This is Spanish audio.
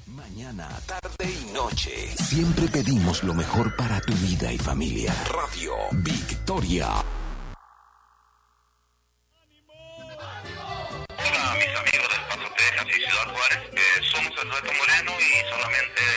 Mañana, tarde y noche. Siempre pedimos lo mejor para tu vida y familia. Radio Victoria. Hola, mis amigos del Paso, Texas y Ciudad Juárez. Somos el Dueto Moreno y solamente